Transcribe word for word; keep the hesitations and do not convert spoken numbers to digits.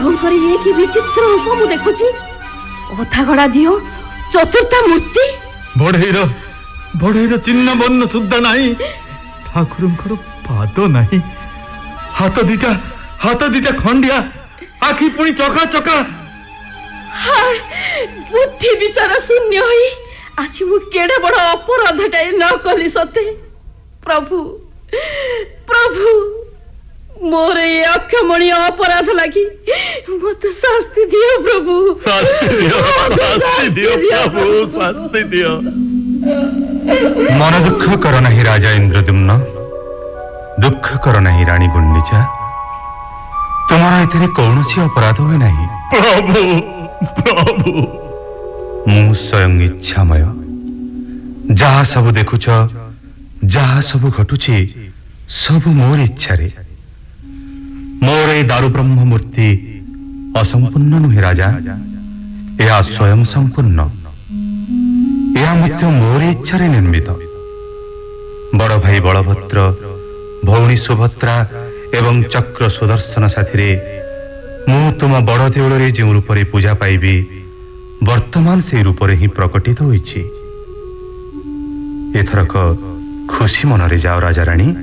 प्रभुंकर ये कि विचित्र रूप मु देखुची अथागड़ा दियो चतुर्था मूर्ति बड़ेर बड़ेर चिन्ह बन्न सुद्धा नहीं ठाकुरंकर पाद नहीं हाथ दिटा हाथ दिटा खंडिया आखि पुणी चका चका हाय बुद्धि विचार शून्य होई आज मु केड़े बड़ अपराधटाए न कली सते प्रभु प्रभु मोर ये अक्षमणीय अपराध लगी मत शास्ति दियो प्रभु शास्ति दियो शास्ति दियो प्रभु शास्ति दियो मन दुख कर नहीं राजा इंद्रद्युम्न दुख कर नहीं रानी गुंडीचा तुम्हारा इतने कौन सी अपराध हुए नहीं प्रभु प्रभु मु स्वयं इच्छामय जहा सब देखुच जहा सब घटुची सब मोर इच्छा रे मोर ए दारु ब्रह्म मूर्ति असंपूर्ण नुहे राजा यह स्वयं संपूर्ण यह मध्य मोर इच्छा रे निर्मित बड़ भाई बलभद्र भौणी सुभद्रा एवं चक्र सुदर्शन साथी मु तुम बड़ देउल रे जो रूप रे पूजा पाइबी वर्तमान से रूप रे ही प्रकटित होइछि एथरक खुशी मन रे जाओ राजा रानी।